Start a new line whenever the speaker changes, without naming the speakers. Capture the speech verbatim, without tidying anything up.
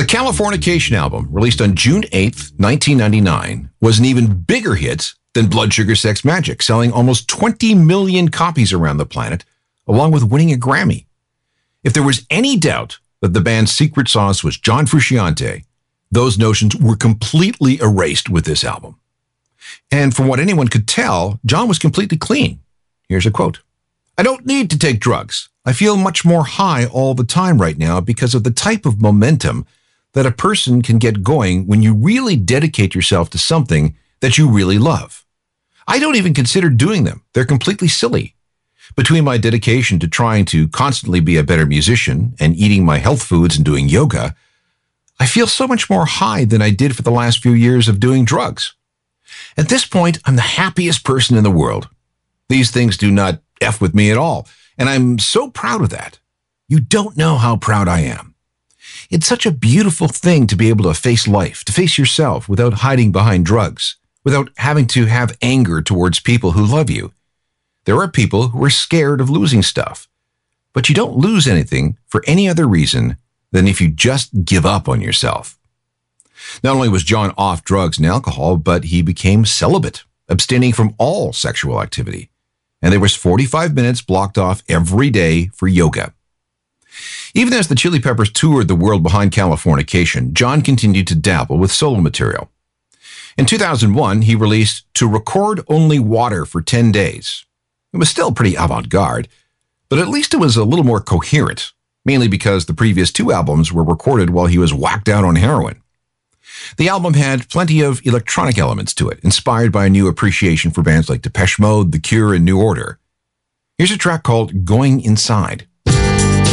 Californication album, released on June eighth, nineteen ninety-nine, was an even bigger hit than Blood Sugar Sex Magik, selling almost twenty million copies around the planet, along with winning a Grammy. If there was any doubt that the band's secret sauce was John Frusciante, those notions were completely erased with this album. And from what anyone could tell, John was completely clean. Here's a quote. "I don't need to take drugs. I feel much more high all the time right now because of the type of momentum that a person can get going when you really dedicate yourself to something that you really love. I don't even consider doing them. They're completely silly. Between my dedication to trying to constantly be a better musician and eating my health foods and doing yoga, I feel so much more high than I did for the last few years of doing drugs. At this point, I'm the happiest person in the world. These things do not F with me at all, and I'm so proud of that. You don't know how proud I am. It's such a beautiful thing to be able to face life, to face yourself without hiding behind drugs, without having to have anger towards people who love you. There are people who are scared of losing stuff, but you don't lose anything for any other reason than if you just give up on yourself." Not only was John off drugs and alcohol, but he became celibate, abstaining from all sexual activity. And there was forty-five minutes blocked off every day for yoga. Even as the Chili Peppers toured the world behind Californication, John continued to dabble with solo material. In two thousand one, he released To Record Only Water for ten days. It was still pretty avant-garde, but at least it was a little more coherent, mainly because the previous two albums were recorded while he was whacked out on heroin. The album had plenty of electronic elements to it, inspired by a new appreciation for bands like Depeche Mode, The Cure, and New Order. Here's a track called Going Inside.